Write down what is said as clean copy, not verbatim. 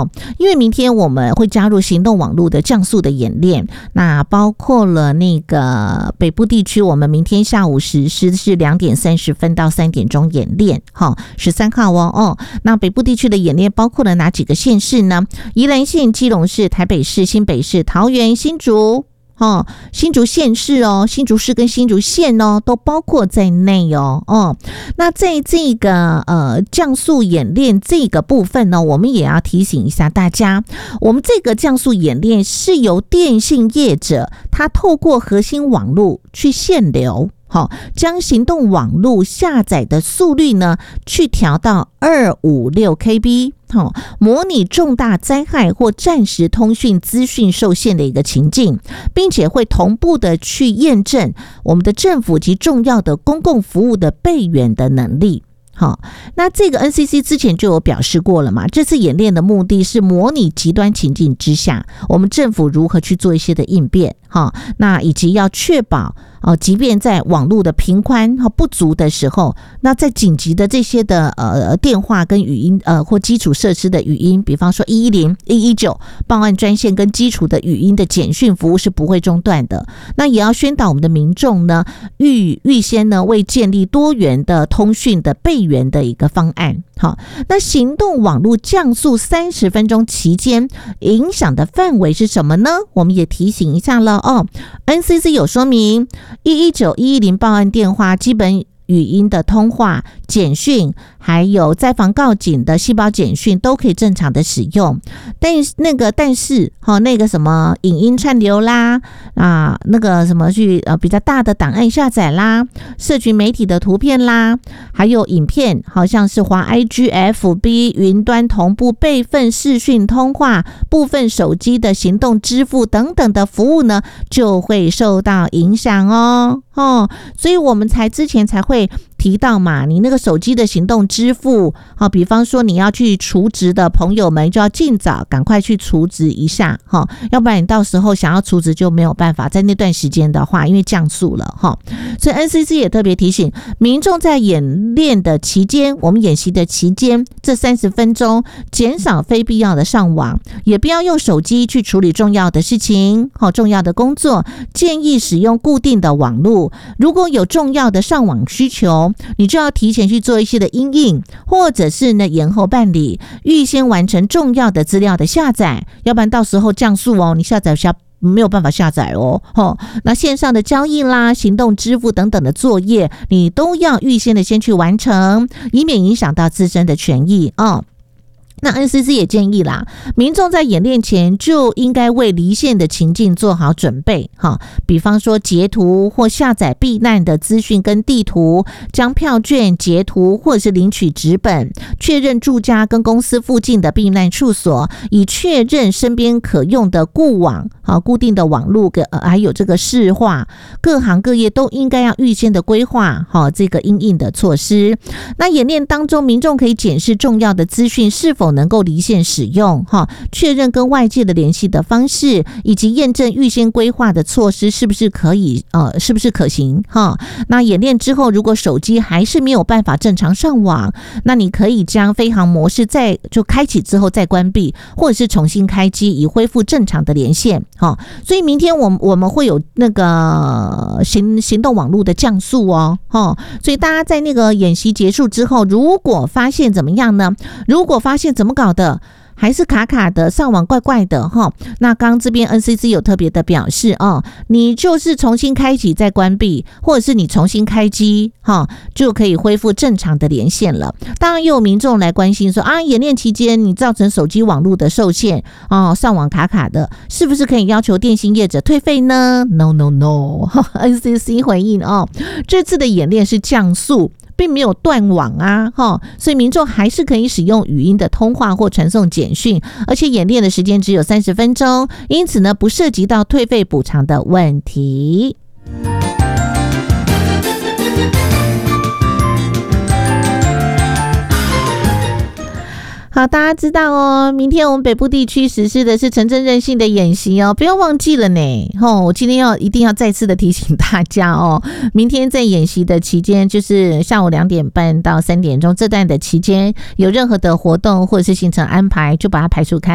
因为明天我们会加入行动网络的降速的演练，那包括了那个北部地区，我们明天下午实施是2点30分到3点钟演练，13号哦。那北部地区的演练包括了哪几个县市呢？宜兰县、基隆市、台北市、新北市、桃园、新竹新竹县市新竹市跟新竹县都包括在内那在这个降速演练这个部分呢，我们也要提醒一下大家，我们这个降速演练是由电信业者他透过核心网络去限流，将行动网络下载的速率呢去调到256 KB，模拟重大灾害或暂时通讯资讯受限的一个情境，并且会同步的去验证我们的政府及重要的公共服务的备援的能力。那这个 NCC 之前就有表示过了嘛，这次演练的目的是模拟极端情境之下我们政府如何去做一些的应变，那以及要确保即便在网络的频宽不足的时候，那在紧急的这些的电话跟语音或基础设施的语音，比方说110、119报案专线跟基础的语音的简讯服务是不会中断的。那也要宣导我们的民众呢，预先呢为建立多元的通讯的备援的一个方案。那行动网络降速30分钟期间影响的范围是什么呢？我们也提醒一下了NCC 有说明119、110报案电话基本语音的通话、简讯，还有灾防告警的细胞简讯都可以正常的使用，但是那个什么影音串流啦那个什么去比较大的档案下载啦，社群媒体的图片啦，还有影片，好像是滑 IG、FB 云端同步备份视讯通话，部分手机的行动支付等等的服务呢就会受到影响所以我们之前才会提到嘛，你那个手机的行动支付比方说你要去储值的朋友们就要尽早赶快去储值一下要不然你到时候想要储值就没有办法，在那段时间的话因为降速了所以 NCC 也特别提醒民众在演练的期间，我们演习的期间这30分钟减少非必要的上网，也不要用手机去处理重要的事情重要的工作，建议使用固定的网络，如果有重要的上网需求，你就要提前去做一些的因应，或者是呢延后办理，预先完成重要的资料的下载，要不然到时候降速你下载没有办法下载那线上的交易啦、行动支付等等的作业，你都要预先的先去完成，以免影响到自身的权益那 NCC 也建议啦，民众在演练前就应该为离线的情境做好准备比方说截图或下载避难的资讯跟地图，将票券截图或者是领取纸本，确认住家跟公司附近的避难处所，以确认身边可用的固网固定的网路还有这个市话，各行各业都应该要预先的规划这个因应的措施。那演练当中，民众可以检视重要的资讯是否能够离线使用确认跟外界的联系的方式，以及验证预先规划的措施是不是可行那演练之后，如果手机还是没有办法正常上网，那你可以将飞行模式就开启之后再关闭，或者是重新开机以恢复正常的连线所以明天我们会有那个行动网络的降速所以大家在那个演习结束之后，如果发现怎么样呢？如果发现怎么搞的还是卡卡的，上网怪怪的那刚刚这边 NCC 有特别的表示你就是重新开启再关闭，或者是你重新开机就可以恢复正常的连线了。当然也有民众来关心说演练期间你造成手机网络的受限上网卡卡的，是不是可以要求电信业者退费呢？ No NCC 回应这次的演练是降速，并没有断网所以民众还是可以使用语音的通话或传送简讯，而且演练的时间只有30分钟，因此呢不涉及到退费补偿的问题。好，大家知道明天我们北部地区实施的是城镇韧性的演习不要忘记了呢我今天一定要再次的提醒大家明天在演习的期间，就是下午2点半到3点钟这段的期间，有任何的活动或者是行程安排，就把它排除开